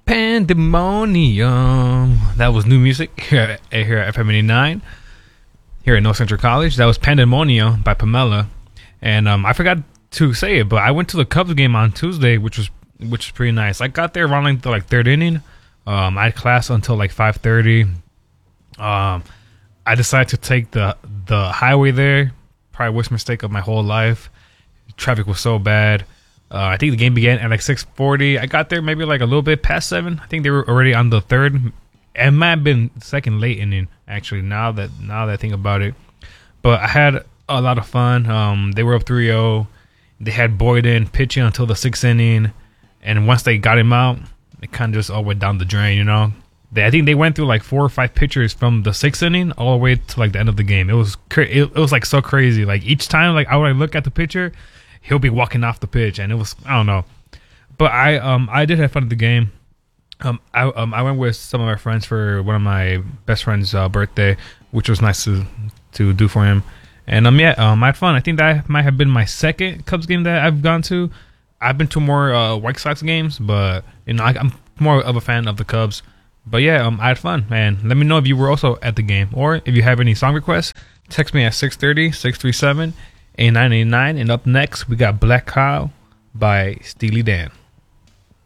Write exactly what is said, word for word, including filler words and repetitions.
Pandemonium. That was new music here at, here at F M eighty-nine, here at North Central College. That was Pandemonium by Pamela. And um, I forgot to say it, but I went to the Cubs game on Tuesday, which was which was pretty nice. I got there around like the like third inning. Um, I had class until like five thirty. Um, I decided to take the the highway there. Probably worst mistake of my whole life. Traffic was so bad. Uh, I think the game began at like six forty. I got there maybe like a little bit past seven. I think they were already on the third. It might have been second late inning, actually, now that now that I think about it. But I had a lot of fun. Um, they were up three oh. They had Boyden pitching until the sixth inning. And once they got him out, it kind of just all went down the drain, you know. They, I think they went through like four or five pitchers from the sixth inning all the way to like the end of the game. It was cra- it, it was like so crazy. Like each time, like I would look at the pitcher, he'll be walking off the pitch, and it was I don't know, but I um I did have fun at the game. Um I um I went with some of my friends for one of my best friends' uh, birthday, which was nice to to do for him. And um yeah um I had fun. I think that might have been my second Cubs game that I've gone to. I've been to more uh, White Sox games, but you know I, I'm more of a fan of the Cubs. But yeah, um I had fun, man. Let me know if you were also at the game, or if you have any song requests. Text me at six thirty, six three seven, eight nine eight nine. And up next, we got Black Cow by Steely Dan.